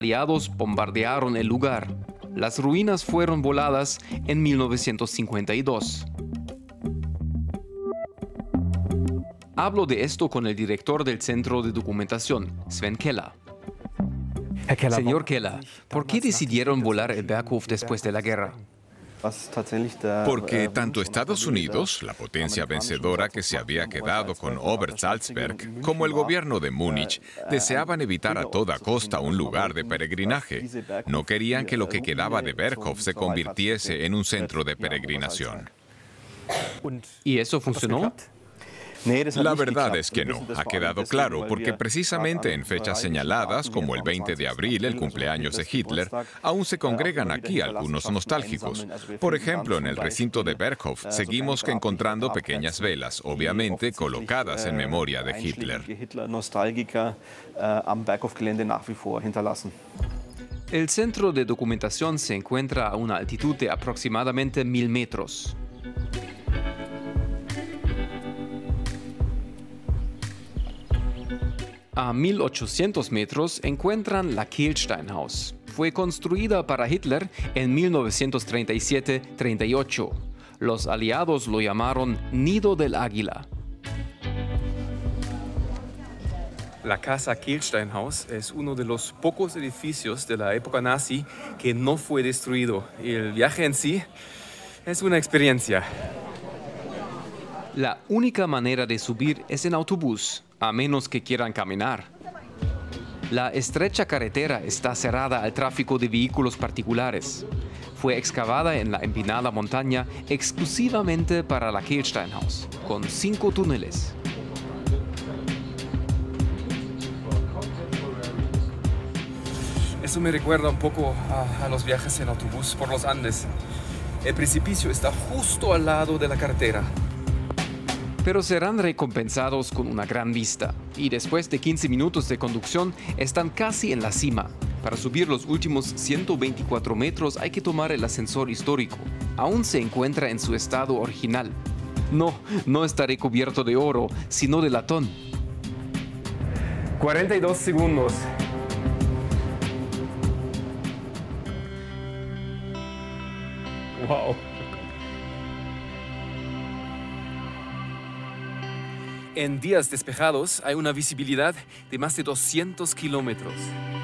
aliados bombardearon el lugar. Las ruinas fueron voladas en 1952. Hablo de esto con el director del Centro de Documentación, Sven Keller. Señor Keller, ¿por qué decidieron volar el Berghof después de la guerra? Porque tanto Estados Unidos, la potencia vencedora que se había quedado con Obersalzberg, como el gobierno de Múnich, deseaban evitar a toda costa un lugar de peregrinaje. No querían que lo que quedaba de Berghof se convirtiese en un centro de peregrinación. ¿Y eso funcionó? La verdad es que no, ha quedado claro, porque precisamente en fechas señaladas, como el 20 de abril, el cumpleaños de Hitler, aún se congregan aquí algunos nostálgicos. Por ejemplo, en el recinto de Berghof seguimos encontrando pequeñas velas, obviamente colocadas en memoria de Hitler. El centro de documentación se encuentra a una altitud de aproximadamente 1000 metros. A 1800 metros encuentran la Kehlsteinhaus. Fue construida para Hitler en 1937-38. Los aliados lo llamaron Nido del Águila. La casa Kehlsteinhaus es uno de los pocos edificios de la época nazi que no fue destruido. Y el viaje en sí es una experiencia. La única manera de subir es en autobús, a menos que quieran caminar. La estrecha carretera está cerrada al tráfico de vehículos particulares. Fue excavada en la empinada montaña exclusivamente para la Kehlsteinhaus, con 5 túneles. Eso me recuerda un poco a los viajes en autobús por los Andes. El precipicio está justo al lado de la carretera. Pero serán recompensados con una gran vista. Y después de 15 minutos de conducción, están casi en la cima. Para subir los últimos 124 metros hay que tomar el ascensor histórico. Aún se encuentra en su estado original. No está recubierto de oro, sino de latón. 42 segundos. Wow. En días despejados hay una visibilidad de más de 200 kilómetros.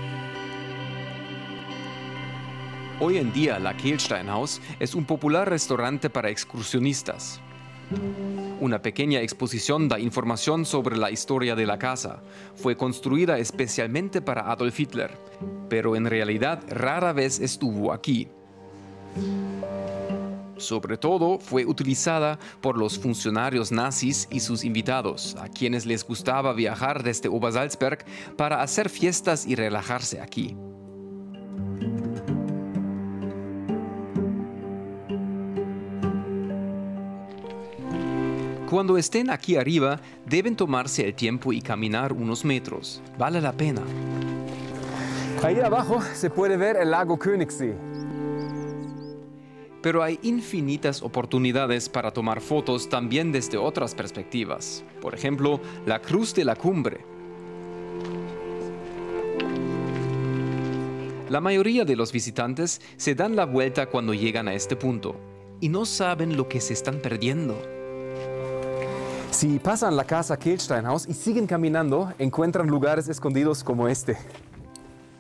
Hoy en día la Kehlsteinhaus es un popular restaurante para excursionistas. Una pequeña exposición da información sobre la historia de la casa. Fue construida especialmente para Adolf Hitler, pero en realidad rara vez estuvo aquí. Sobre todo, fue utilizada por los funcionarios nazis y sus invitados, a quienes les gustaba viajar desde Obersalzberg para hacer fiestas y relajarse aquí. Cuando estén aquí arriba, deben tomarse el tiempo y caminar unos metros. Vale la pena. Ahí abajo se puede ver el lago Königssee. Pero hay infinitas oportunidades para tomar fotos también desde otras perspectivas. Por ejemplo, la Cruz de la Cumbre. La mayoría de los visitantes se dan la vuelta cuando llegan a este punto y no saben lo que se están perdiendo. Si pasan la casa Kehlsteinhaus y siguen caminando, encuentran lugares escondidos como este.